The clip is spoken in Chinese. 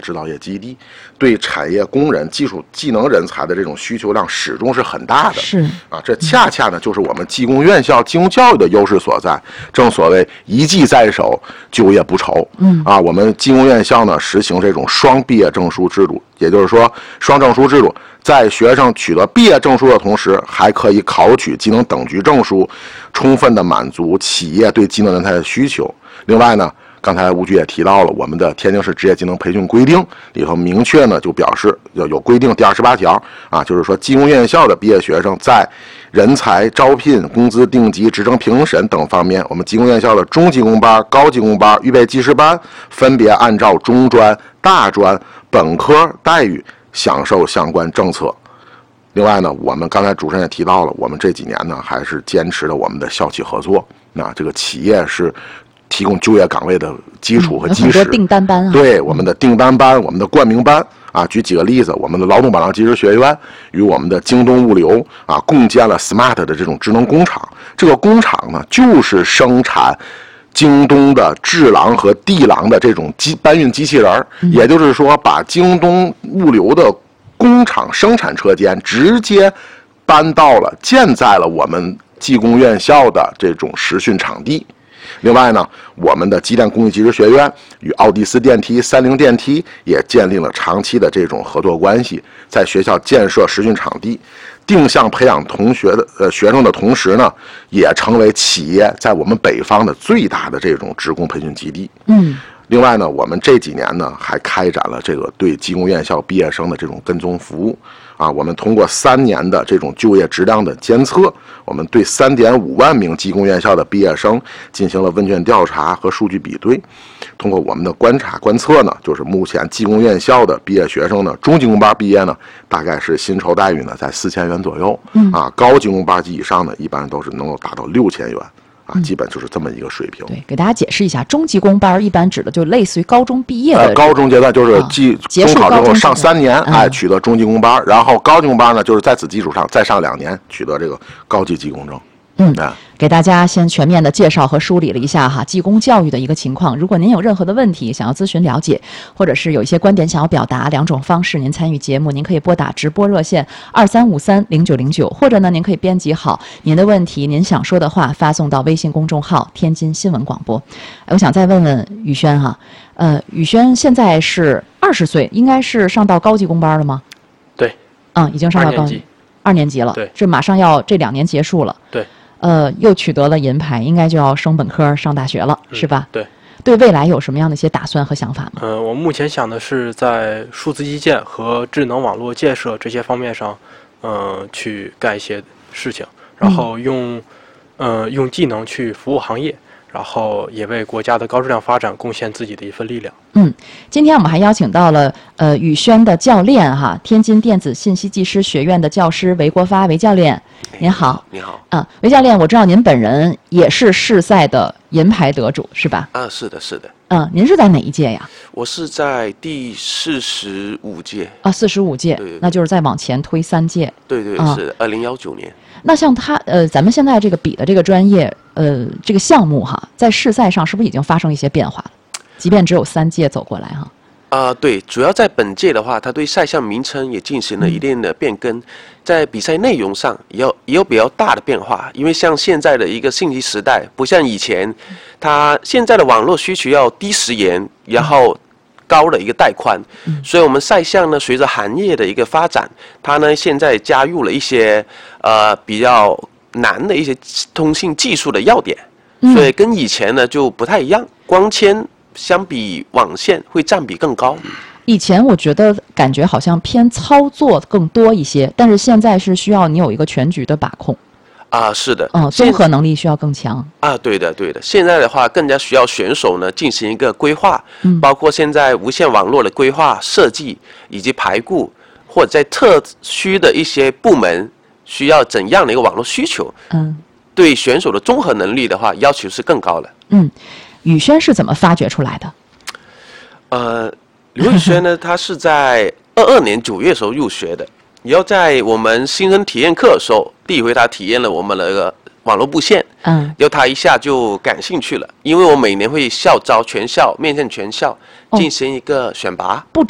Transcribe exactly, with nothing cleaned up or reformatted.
制造业基地，对产业工人、技术技能人才的这种需求量始终是很大的。 是啊，这恰恰呢就是我们技工院校技工教育的优势所在。正所谓一技在手，就业不愁。嗯啊，我们技工院校呢实行这种双毕业证书制度，也就是说双证书制度，在学生取得毕业证书的同时，还可以考取技能等级证书，充分的满足企业对技能人才的需求。另外呢，刚才吴局也提到了，我们的天津市职业技能培训规定里头明确呢就表示有有规定，第二十八条啊，就是说技工院校的毕业学生在人才招聘、工资定级、职称评审等方面，我们技工院校的中技工班、高技工班、预备技师班分别按照中专、大专、本科待遇享受相关政策。另外呢，我们刚才主持人也提到了，我们这几年呢还是坚持了我们的校企合作。那这个企业是提供就业岗位的基础和基石， 嗯、有很多订单班啊， 对我们的订单班、我们的冠名班啊，举几个例子，我们的劳动保障技师学院与我们的京东物流啊共建了 smart 的这种智能工厂。这个工厂呢，就是生产京东的智囊和地囊的这种机搬运机器人，嗯、也就是说，把京东物流的工厂生产车间直接搬到了建在了我们技工院校的这种实训场地。另外呢，我们的机电工艺技师学院与奥蒂斯电梯、三菱电梯也建立了长期的这种合作关系，在学校建设实训场地，定向培养同学的呃学生的同时呢，也成为企业在我们北方的最大的这种职工培训基地。嗯。另外呢，我们这几年呢还开展了这个对技工院校毕业生的这种跟踪服务啊，我们通过三年的这种就业质量的监测，我们对三点五万名技工院校的毕业生进行了问卷调查和数据比对。通过我们的观察观测呢，就是目前技工院校的毕业学生呢，中技工班毕业呢，大概是薪酬待遇呢在四千元左右，嗯啊，高技工班及以上呢，一般都是能够达到六千元。啊，基本就是这么一个水平。 对，给大家解释一下，中技工班一般指的就类似于高中毕业的、 呃、高中阶段，就是技、啊、中考之后上三年，哎，取得中技工班，然后高技工班呢，就是在此基础上再上两年，取得这个高级技工证。 嗯，给大家先全面的介绍和梳理了一下哈技工教育的一个情况。如果您有任何的问题想要咨询了解，或者是有一些观点想要表达，两种方式您参与节目，您可以拨打直播热线二三五三零九零九，或者呢您可以编辑好您的问题，您想说的话发送到微信公众号天津新闻广播。我想再问问宇轩哈，呃，宇轩现在是二十岁，应该是上到高级工班了吗？ 对， 嗯，已经上到高级二年级了， 对， 这马上要这两年结束了， 对。 呃，又取得了银牌，应该就要升本科上大学了， 嗯、 是吧？ 对， 对未来有什么样的一些打算和想法吗？ 嗯、呃，我目前想的是在数字基建和智能网络建设这些方面上，嗯、呃，去干一些事情，然后用，嗯、呃，用技能去服务行业，然后也为国家的高质量发展贡献自己的一份力量。 嗯，今天我们还邀请到了呃宇轩的教练哈，天津电子信息技师学院的教师韦国发韦教练，您好。 你好。 啊，韦教练，我知道您本人也是市赛的银牌得主，是吧？ 啊，是的，是的。 嗯，您是在哪一届呀？ 我是在第四十五届。 啊，四十五届， 对， 那就是再往前推三届。 对对， 啊、 是的，二零幺九年。 那像他呃，咱们现在这个比的这个专业呃，这个项目哈，在市赛上是不是已经发生一些变化了？即便只有三届走过来哈。 啊、呃，对，主要在本届的话，它对赛项名称也进行了一定的变更，嗯、在比赛内容上也有也有比较大的变化。因为像现在的一个信息时代，不像以前，它现在的网络需求要低时延，然后高的一个带宽，嗯、所以我们赛项呢，随着行业的一个发展，它呢现在加入了一些呃比较难的一些通信技术的要点，嗯、所以跟以前呢就不太一样，光纤相比网线会占比更高。 以前我觉得感觉好像偏操作更多一些，但是现在是需要你有一个全局的把控。 啊，是的， 嗯，综合能力需要更强。 啊，对的，对的。现在的话，更加需要选手呢进行一个规划，嗯，包括现在无线网络的规划设计以及排固，或者在特需的一些部门需要怎样的一个网络需求，嗯，对选手的综合能力的话，要求是更高的。 嗯。宇轩是怎么发掘出来的？ 呃，刘宇轩呢，他是在二二年九月时候入学的，然后在我们新生体验课的时候，第一回他体验了我们的那个网络布线，嗯，然后他一下就感兴趣了，因为我每年会校招全校面向全校进行一个选拔。 不